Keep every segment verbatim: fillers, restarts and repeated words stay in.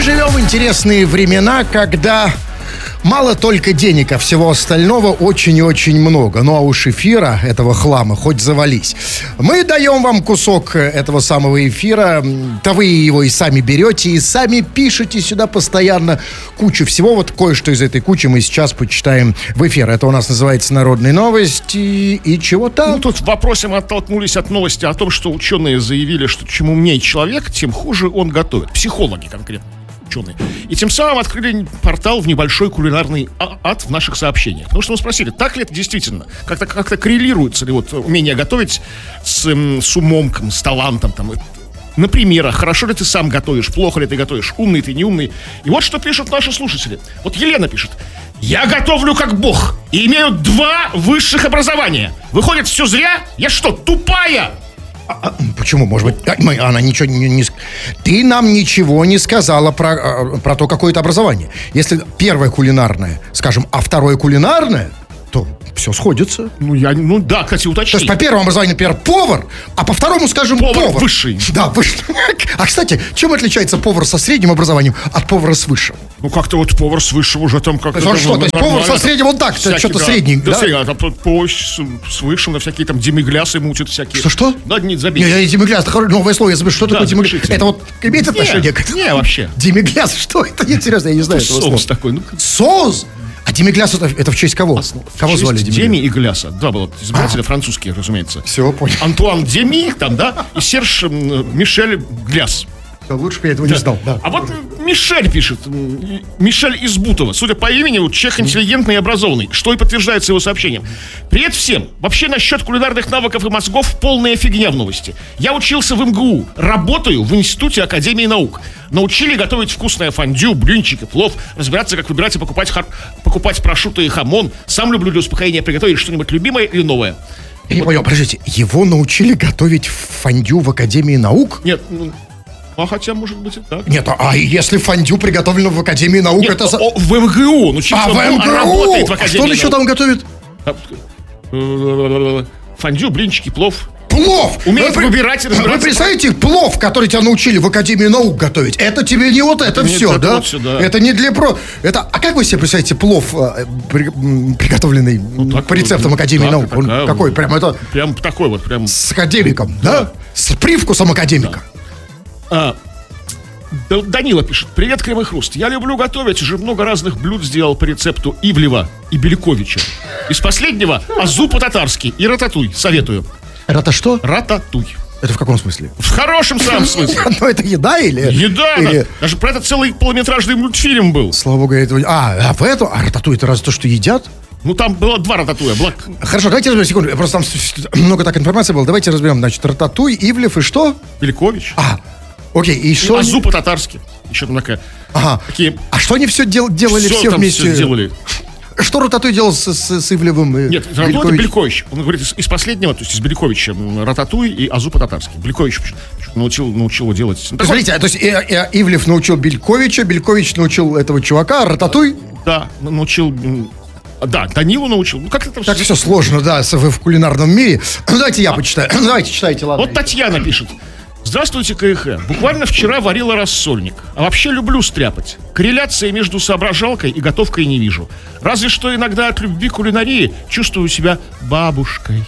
живем в интересные времена, когда мало только денег, а всего остального очень и очень много. Ну а уж эфира, этого хлама, хоть завались. Мы даем вам кусок этого самого эфира. Да вы его и сами берете, и сами пишете сюда постоянно кучу всего. Вот кое-что из этой кучи мы сейчас почитаем в эфир. Это у нас называется «Народные новости» и чего-то. Ну, тут в вопросе мы оттолкнулись от новости о том, что ученые заявили, что чем умнее человек, тем хуже он готовит. Психологи конкретно. Ученые. И тем самым открыли портал в небольшой кулинарный ад в наших сообщениях. Потому что мы спросили, так ли это действительно? Как-то, как-то коррелируется ли вот умение готовить с, с умом, с талантом? Там, на примерах, хорошо ли ты сам готовишь, плохо ли ты готовишь, умный ты, не умный. И вот что пишут наши слушатели. Вот Елена пишет. Я готовлю как бог и имею два высших образования. Выходит, все зря? Я что, тупая? А, а, почему, может быть, она ничего не, не... Ты нам ничего не сказала про, про то, какое это образование. Если первое кулинарное, скажем, а второе кулинарное, то все сходится. Ну, я, ну да, кстати, уточни. То есть по первому образованию, например, повар, а по второму, скажем, повар. Повар высший. Да, высший. А, кстати, чем отличается повар со средним образованием от повара с высшим? Ну, как-то вот повар с высшим уже там как-то... Ну, что, то есть повар со средним, вот так, всякие, что-то да, средний, да? Да, средний, а там повар с, с высшим, на всякие там демиглясы мутят всякие. Что-что? Да, не забейте. Не, демигляс, это новое слово, я забыл, что да, такое демигляс? Пишите. Это вот имеет отношение к... Не, вообще. Демигляс, что это? Интересно, я не знаю этого слова. Соус такой. Ну, соус? А демигляс это, это в честь кого? В Кого честь звали Демигляс? Деми и Гляса. Два было избиратели, а. французские, разумеется. Все, понял. Антуан Деми, там, да, и Серж Мишель Гляс. Лучше бы я этого да. не знал, да. А вот Мишель пишет, Мишель из Бутова. Судя по имени, человек интеллигентный и образованный, что и подтверждается его сообщением. Привет всем. Вообще насчет кулинарных навыков и мозгов полная фигня в новости. Я учился в эм гэ у, работаю в Институте Академии наук. Научили готовить вкусное фондю, блинчики, плов, разбираться, как выбирать и покупать, хар... покупать прошутто и хамон. Сам люблю для успокоения приготовить что-нибудь любимое или новое. Я не понял, подождите, его научили готовить фондю в Академии наук? Нет, ну... А хотя, может быть, и так. Нет, а если фондю приготовлено в Академии наук, Нет, это... О, в эм гэ у. Ну, а, в эм гэ у? Работает в Академии Что он еще там готовит? Фондю, блинчики, плов. Плов! Умеет вы, выбирать и разбираться. Вы представляете, плов, который тебя научили в Академии наук готовить, это тебе не вот это, это все, не, да? Вот все, да? Это не для про... Это... А как вы себе представляете плов, при... приготовленный ну, так, по рецептам Академии так, наук? Он такая, какой? Прям это... Прям такой вот, прям... С академиком, да? да? С привкусом академика. Да. А, Данила пишет. Привет, Крем и Хруст. Я люблю готовить, уже много разных блюд сделал по рецепту Ивлева и Беляковича. Из последнего азу по-татарски и рататуй. Советую. Рата что? Рататуй. Это в каком смысле? В хорошем самом смысле. Ну это еда или? Еда, или... Да. Даже про это целый полнометражный мультфильм был. Слава богу, это... А, а в эту? А рататуй это разве то, что едят? Ну, там было два рататуя. Было... Хорошо, давайте разберем, секунду. Просто там много так информации было. Давайте разберем, значит, рататуй, Ивлев и что? Белякович. А, окей, и что? Азу по-татарски. Еще там такая. Ага. Такие... А что они все дел... делали все, все там вместе? Все сделали. Что рататуй делал с, с, с Ивлевым? Нет, рататуй это Белякович. Он говорит, из, из последнего, то есть из Беляковича, рататуй и азу по-татарски. Белякович научил, научил его делать. Смотрите, а, то есть и, и, Ивлев научил Беляковича, Белякович научил этого чувака, а рататуй? Да, научил... Да, Данилу научил. Ну, как это так все сложно, да, в, в кулинарном мире. Ну, давайте я а. почитаю. Давайте читайте, ладно. Вот Татьяна пишет. Здравствуйте, КХ. Буквально вчера варила рассольник. А вообще люблю стряпать. Корреляции между соображалкой и готовкой не вижу. Разве что иногда от любви к кулинарии чувствую себя бабушкой.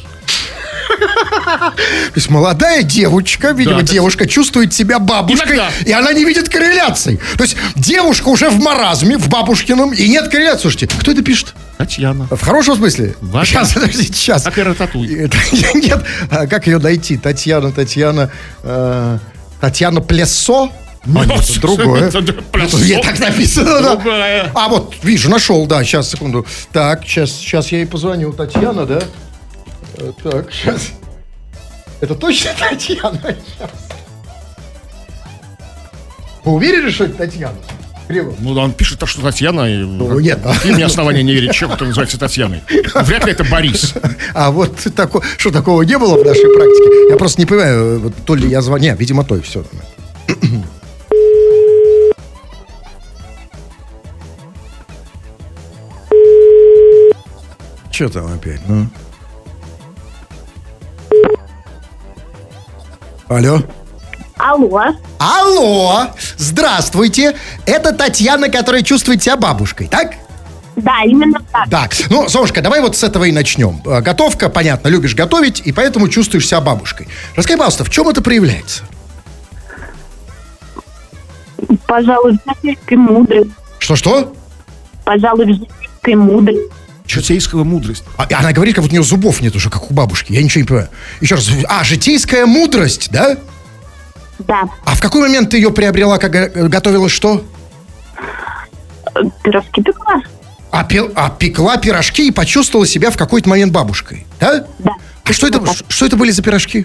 То есть молодая девочка, видимо, да, девушка да. чувствует себя бабушкой, иногда. И она не видит корреляций. То есть девушка уже в маразме, в бабушкином, и нет корреляции. Слушайте, кто это пишет? Татьяна. В хорошем смысле? Важно. Сейчас, подождите, сейчас. Как и рататуй. Нет, а как ее найти? Татьяна, Татьяна, э, Татьяна Плесо? А, нет, другое. Нет, так написано, да. А вот, вижу, нашел, да, сейчас, секунду. Так, сейчас, сейчас я ей позвоню. Татьяна, да? Так, сейчас. Это точно Татьяна? Сейчас. Вы уверены, что это Татьяна? Криво. Ну, он пишет, что Татьяна. Ну, нет. Какие мне основания не верить, чем это называется Татьяной? Вряд ли это Борис. А вот тако, что такого не было в нашей практике? Я просто не понимаю, то ли я звоню. Нет, видимо, то и все. Че там опять, ну? Алло. Алло. Алло, здравствуйте. Это Татьяна, которая чувствует себя бабушкой, так? Да, именно так. Так, ну, Солнышко, давай вот с этого и начнем. Э, Готовка, понятно, любишь готовить, и поэтому чувствуешь себя бабушкой. Расскажи, пожалуйста, в чем это проявляется? Пожалуй, в житейской мудрости. Что-что? Пожалуй, в житейской мудрости. Житейская мудрость. А, она говорит, как будто у нее зубов нет уже, как у бабушки. Я ничего не понимаю. Еще раз. А, житейская мудрость, да? Да. А в какой момент ты ее приобрела, как э, готовила что? Пирожки пекла. А, пе- а пекла пирожки и почувствовала себя в какой-то момент бабушкой, да? Да. А что это, ш- что это были за пирожки?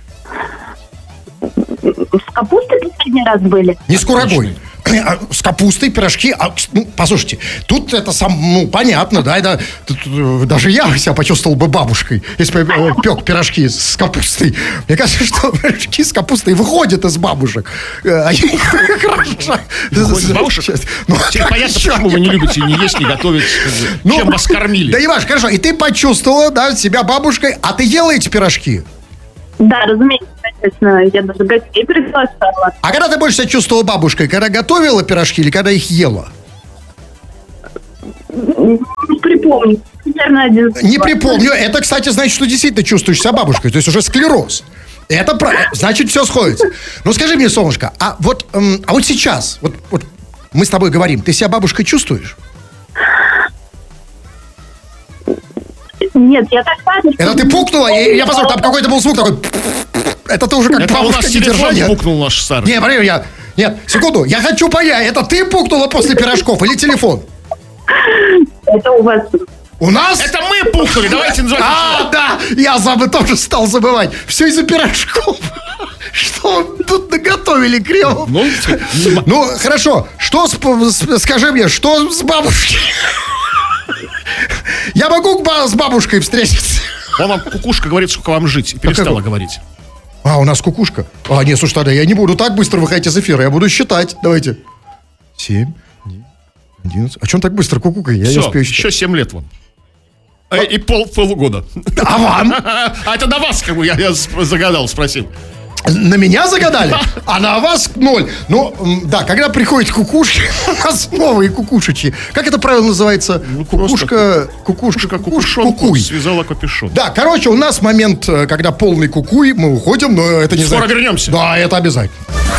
С капустой последний раз были. Не с курагой. А, с капустой, пирожки. А, ну, послушайте, тут это сам, ну, понятно, да, это, тут, э, даже я себя почувствовал бы бабушкой, если бы я пек пирожки с капустой. Мне кажется, что пирожки с капустой выходят из бабушек. Э, Они хорошо. Выходят из бабушек? Ну, Теперь понятно, чё? почему вы не любите ни есть, ни готовить, как бы, Ну, чем вас кормили. Да не важно, хорошо. И ты почувствовала, да, себя бабушкой, а ты ела эти пирожки? Да, разумеется, конечно. Я даже гостей приглашала. А когда ты больше себя чувствовала бабушкой? Когда готовила пирожки или когда их ела? Не припомню. Примерно один. Не припомню. Это, кстати, значит, что действительно чувствуешь себя бабушкой. То есть уже склероз. Это правильно. Значит, все сходится. Ну, скажи мне, солнышко, а вот, эм, а вот сейчас, вот, вот мы с тобой говорим, ты себя бабушкой чувствуешь? Нет, я так ладно. Это ты пукнула? Я, я посмотрю, там какой-то был звук такой. Это ты уже как Это у нас бабушка телефон недержание. пукнул наш старый. Не, смотри, я... Нет, секунду, я хочу понять, это ты пукнула после пирожков или телефон? Это у вас. У нас? Это мы пукнули, давайте называть. А, да, я забыл, тоже стал забывать. Все из-за пирожков. Что тут наготовили криво? Ну, Ну, хорошо, что с, с- скажи мне, что с бабушкой? Я могу к ба- с бабушкой встретиться? он вам, кукушка, говорит, сколько вам жить. И перестала как? говорить. А, у нас кукушка. А, нет, слушай, тогда я не буду так быстро выходить из эфира, я буду считать. Давайте. Семь, одиннадцать. А что он так быстро кукукает? Я не Все, успею считать. еще семь лет вам. Э, И пол, полугода. А вам? А это на вас, как бы, я, я с- загадал, спросил. На меня загадали, а на вас ноль. Ну, м, да, когда приходит кукушки, у нас новые кукушечки. Как это правильно называется? Ну, просто Кукушка, кукушка, Как кукуш, кукушонку кукуй. связала капюшон. Да, короче, у нас момент, э, когда полный кукуй, мы уходим, но это не Скоро значит- вернемся. Да, это обязательно.